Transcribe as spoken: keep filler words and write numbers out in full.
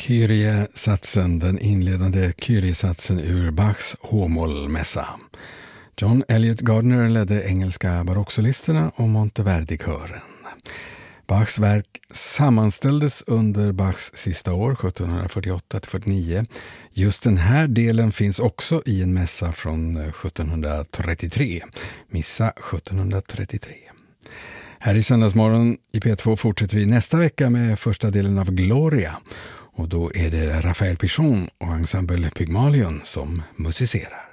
Kyrie-satsen, den inledande Kyrie-satsen ur Bachs H-mollmässa. John Elliott Gardner ledde engelska barocksolisterna och Monteverdi-kören. Bachs verk sammanställdes under Bachs sista år, sjuttonhundrafyrtioåtta till fyrtionio. Just den här delen finns också i en mässa från sjuttonhundratrettiotre. Missa sjuttonhundratrettiotre. Här i Söndagsmorgon i P två fortsätter vi nästa vecka med första delen av Gloria. Och då är det Raphael Pichon och ensemble Pygmalion som musicerar.